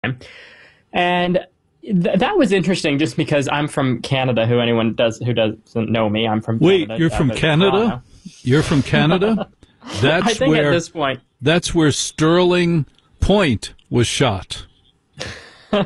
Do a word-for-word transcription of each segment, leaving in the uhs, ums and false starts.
And th- that was interesting just because I'm from Canada. Who anyone does who doesn't know me, I'm from Wait, Canada. you're from Canada? You're from Canada? That's I think where, at this point. That's where Sterling Point was shot. um,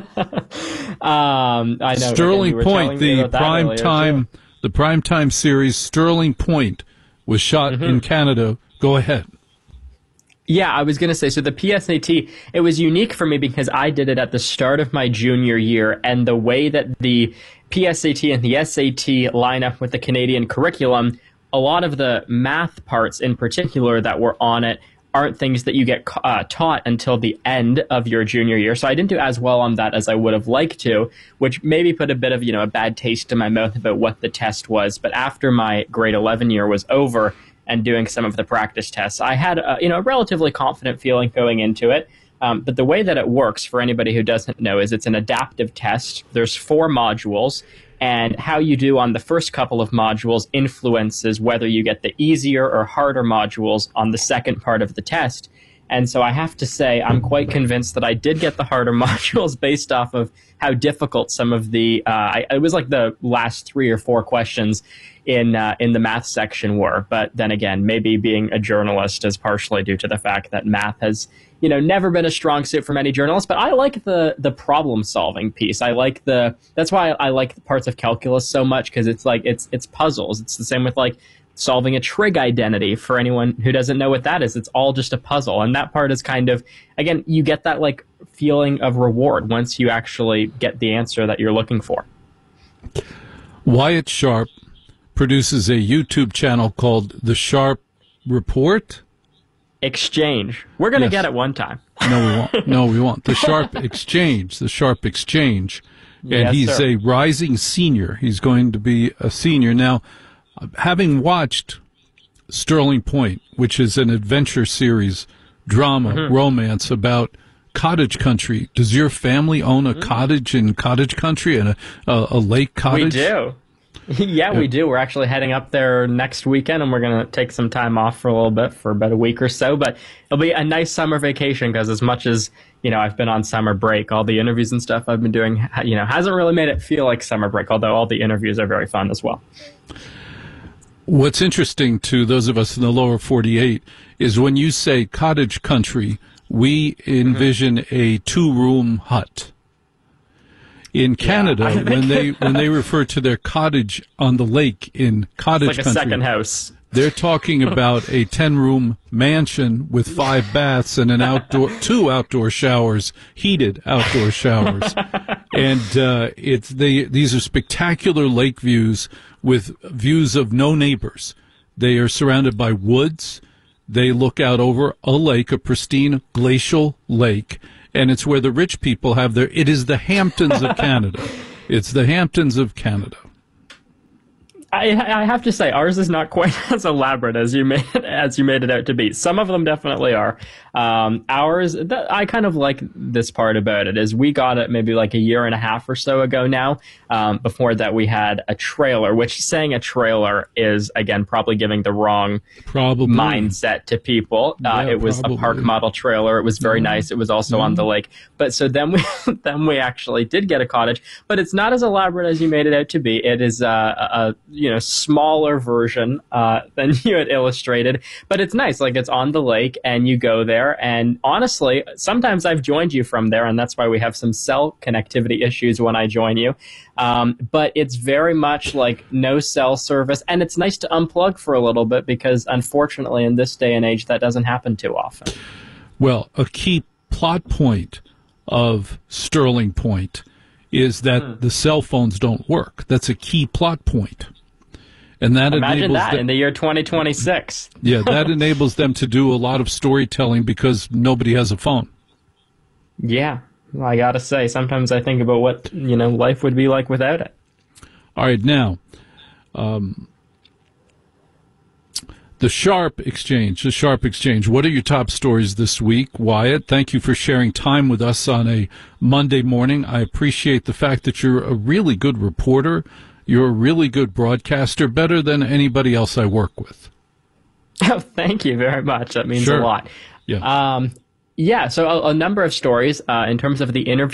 I know. Sterling Point, the prime time, the prime time series Sterling Point was shot mm-hmm. in Canada. Go ahead. Yeah, I was going to say, so the P S A T, it was unique for me because I did it at the start of my junior year, and the way that the P S A T and the S A T line up with the Canadian curriculum, a lot of the math parts in particular that were on it aren't things that you get uh, taught until the end of your junior year. So I didn't do as well on that as I would have liked to, which maybe put a bit of, you know, a bad taste in my mouth about what the test was. But after my grade eleven year was over, and doing some of the practice tests, I had a, you know, a relatively confident feeling going into it. Um, but the way that it works, for anybody who doesn't know, is it's an adaptive test. There's four modules, and how you do on the first couple of modules influences whether you get the easier or harder modules on the second part of the test. And so I have to say, I'm quite convinced that I did get the harder modules based off of how difficult some of the, uh, I, it was like the last three or four questions in uh, in the math section were. But then again, maybe being a journalist is partially due to the fact that math has, you know, never been a strong suit for many journalists. But I like the the problem solving piece. I like the, that's why I like the parts of calculus so much, because it's like, it's it's puzzles. It's the same with like solving a trig identity. For anyone who doesn't know what that is, it's all just a puzzle. And that part is kind of, again, you get that like feeling of reward once you actually get the answer that you're looking for. Wyatt Sharp produces a YouTube channel called The Sharp Report Exchange. We're going to yes. get it one time. No, we won't. No, we won't. The Sharp Exchange. The Sharp Exchange. And yes, he's sir. a rising senior. He's going to be a senior. Now, having watched Sterling Point, which is an adventure series, drama, mm-hmm. romance about cottage country, does your family own a mm-hmm. cottage in cottage country and a, a, a lake cottage? We do. Yeah, we do. We're actually heading up there next weekend, and we're going to take some time off for a little bit, for about a week or so. But it'll be a nice summer vacation because as much as, you know, I've been on summer break, all the interviews and stuff I've been doing, you know, hasn't really made it feel like summer break, although all the interviews are very fun as well. What's interesting to those of us in the lower forty-eight is when you say cottage country, we envision mm-hmm. a two-room hut. In Canada, yeah, when they when they refer to their cottage on the lake in cottage like country, a second house, they're talking about a ten-room mansion with five baths and an outdoor two outdoor showers, heated outdoor showers, and uh, it's they these are spectacular lake views with views of no neighbors. They are surrounded by woods. They look out over a lake, a pristine glacial lake. And it's where the rich people have their, it is the Hamptons of Canada. It's the Hamptons of Canada. I, I have to say, ours is not quite as elaborate as you made it, as you made it out to be. Some of them definitely are. Um, ours, th- I kind of like this part about it, is we got it maybe like a year and a half or so ago now. Um, before that, we had a trailer, which saying a trailer is, again, probably giving the wrong probably. mindset to people. Uh, yeah, it was probably. a park model trailer. It was very mm. nice. It was also mm. on the lake. But so then we then we actually did get a cottage, but it's not as elaborate as you made it out to be. It is uh, a, a you know smaller version uh, than you had illustrated, but it's nice. Like, it's on the lake, and you go there. And honestly, sometimes I've joined you from there, and that's why we have some cell connectivity issues when I join you. Um, but it's very much like no cell service, and it's nice to unplug for a little bit because, unfortunately, in this day and age, that doesn't happen too often. Well, a key plot point of Sterling Point is that hmm. the cell phones don't work. That's a key plot point. And that Imagine enables that them, in the year twenty twenty-six. Yeah, that enables them to do a lot of storytelling because nobody has a phone. Yeah, I gotta say, sometimes I think about what, you know, life would be like without it. All right, now, um, the Sharp Exchange, the Sharp Exchange. What are your top stories this week, Wyatt? Thank you for sharing time with us on a Monday morning. I appreciate the fact that you're a really good reporter. You're a really good broadcaster, better than anybody else I work with. Oh, thank you very much. That means sure. a lot. Yeah. Um, yeah, so a, a number of stories uh, in terms of the interview.